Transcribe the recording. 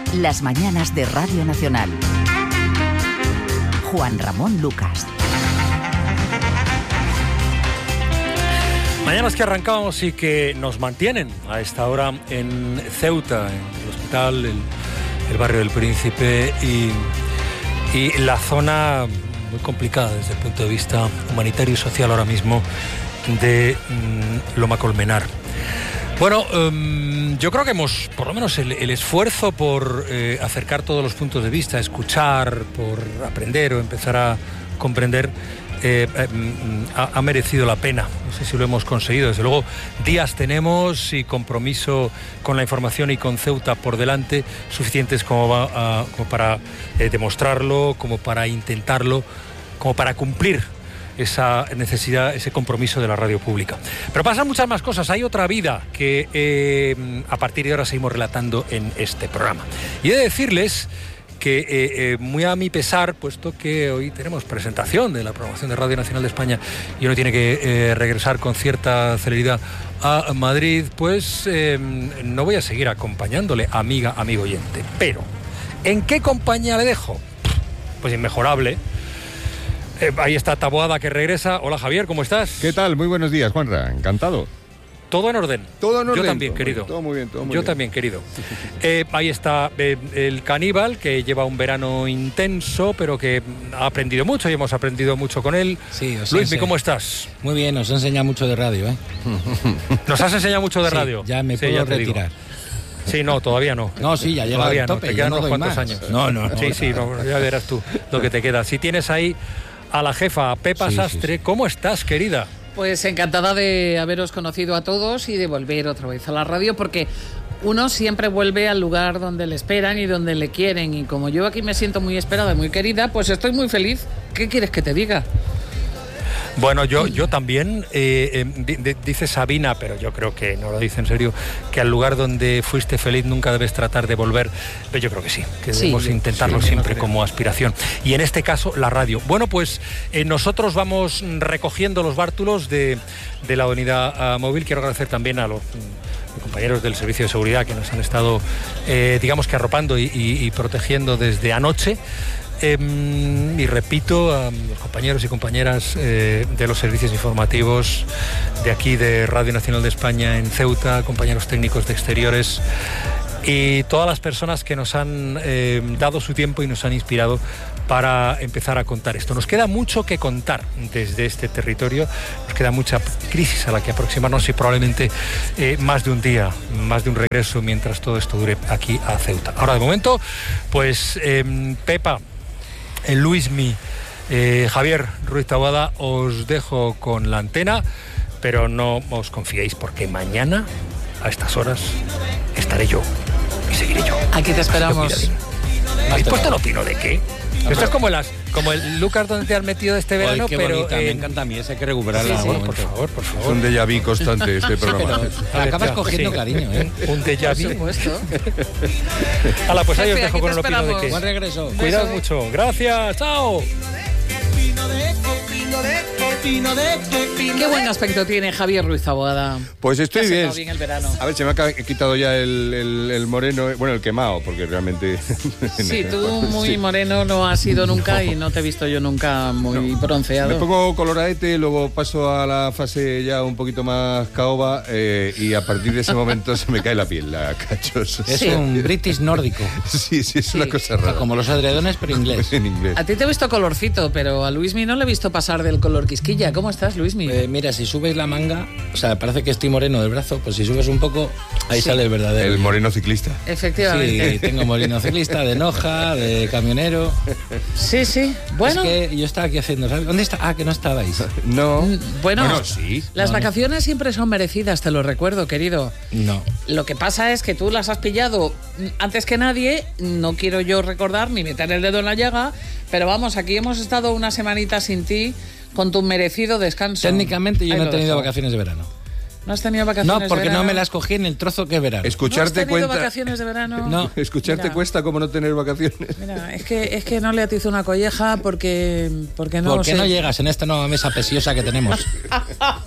Las mañanas de Radio Nacional. Juan Ramón Lucas. Mañanas que arrancamos y que nos mantienen a esta hora en Ceuta, en el hospital, el barrio del Príncipe y la zona muy complicada desde el punto de vista humanitario y social ahora mismo de Loma Colmenar. Bueno, yo creo que hemos, por lo menos el esfuerzo por acercar todos los puntos de vista, escuchar, por aprender o empezar a comprender, ha merecido la pena. No sé si lo hemos conseguido. Desde luego, días tenemos y compromiso con la información y con Ceuta por delante suficientes como para demostrarlo, como para intentarlo, como para cumplir esa necesidad, ese compromiso de la radio pública. Pero pasan muchas más cosas. Hay otra vida que a partir de ahora seguimos relatando en este programa. Y he de decirles que muy a mi pesar, puesto que hoy tenemos presentación de la programación de Radio Nacional de España y uno tiene que regresar con cierta celeridad a Madrid, pues no voy a seguir acompañándole, amigo oyente. Pero, ¿en qué compañía le dejo? Pues inmejorable. Ahí está Taboada, que regresa. Hola, Javier, ¿cómo estás? ¿Qué tal? Muy buenos días, Juanra. Encantado. ¿Todo en orden? Todo en orden. Yo también, querido. Todo muy bien, todo muy bien. Yo también, querido. Ahí está el Caníbal, que lleva un verano intenso, pero que ha aprendido mucho y hemos aprendido mucho con él. Sí, Luismi, ¿cómo estás? Muy bien, nos enseña mucho de radio, ¿eh? ¿Nos has enseñado mucho de radio? Ya me puedo retirar. Sí, no, todavía no. No, sí, ya llega al tope. Te quedan unos cuantos años. No. Sí, ya verás tú lo que te queda. Si tienes ahí a la jefa, a Pepa Sastre, ¿cómo estás, querida? Pues encantada de haberos conocido a todos y de volver otra vez a la radio, porque uno siempre vuelve al lugar donde le esperan y donde le quieren, y como yo aquí me siento muy esperada y muy querida, pues estoy muy feliz. ¿Qué quieres que te diga? Bueno, yo también, dice Sabina, pero yo creo que no lo dice en serio, que al lugar donde fuiste feliz nunca debes tratar de volver, pero yo creo que sí, que debemos intentarlo siempre como aspiración. Y en este caso, la radio. Bueno, pues nosotros vamos recogiendo los bártulos de la unidad móvil. Quiero agradecer también a los compañeros del Servicio de Seguridad que nos han estado, digamos que arropando y protegiendo desde anoche. Y repito, a los compañeros y compañeras de los servicios informativos de aquí de Radio Nacional de España en Ceuta, compañeros técnicos de exteriores y todas las personas que nos han dado su tiempo y nos han inspirado para empezar a contar esto. Nos queda mucho que contar desde este territorio, nos queda mucha crisis a la que aproximarnos y probablemente más de un día, más de un regreso mientras todo esto dure aquí a Ceuta. Ahora, de momento, pues Pepa, Luismi, Javier Ruiz Taboada, os dejo con la antena, pero no os confiéis porque mañana a estas horas estaré yo y seguiré yo. Aquí te esperamos. ¿Has puesto el opino de qué? Esto es como el Lucas donde te has metido este verano. Qué pero bonita, me encanta a mí, ese hay que recuperarla. Sí, por favor. Es un déjà vu constante este programa. Pero acabas cogiendo cariño, ¿eh? Un déjà vu. Por supuesto. Hala, pues ahí os Jefe, dejo aquí con te el opino de esperamos. qué. Buen regreso. Cuidado mucho. Gracias. Chao. Qué buen aspecto tiene Javier Ruiz Taboada. Pues estoy Te bien. has bien el verano. A ver, se me ha quitado ya el moreno, bueno, el quemado, porque realmente... Sí, tú muy moreno no has sido nunca y no te he visto yo nunca muy bronceado. Me pongo coloradete, luego paso a la fase ya un poquito más caoba y a partir de ese momento se me cae la piel, la cachos. Es un british nórdico. Sí, es una cosa rara. Como los edredones, pero inglés. En inglés. A ti te he visto colorcito, pero a Luismi no le he visto pasar del color quisquilla. ¿Cómo estás, Luismi? Mira, si subes la manga, o sea, parece que estoy moreno del brazo, pues si subes un poco, ahí sale el verdadero. El moreno ciclista. Efectivamente. Sí, tengo moreno ciclista, de Noja, de camionero. Sí. Bueno. Es que yo estaba aquí haciendo, ¿sabes? ¿Dónde está? Ah, que no estabais. No. Bueno, sí. Las vacaciones siempre son merecidas, te lo recuerdo, querido. No. Lo que pasa es que tú las has pillado antes que nadie. No quiero yo recordar ni meter el dedo en la llaga, pero vamos, aquí hemos estado una semanita sin ti con tu merecido descanso. Técnicamente yo Ahí no he lo tenido dejo. vacaciones de verano. ¿No has tenido vacaciones No, porque de verano? no me las cogí en el trozo que es verano. ¿No has Escucharte tenido cuenta... vacaciones de verano? No. Escucharte Mira. cuesta como no tener vacaciones. Mira, es que no le atizo una colleja porque no ¿Por qué sé. no llegas en esta nueva mesa preciosa que tenemos?